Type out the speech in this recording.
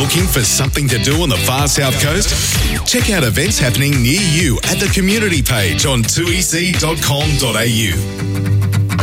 Looking for something to do on the far south coast? Check out events happening near you at the community page on 2ec.com.au.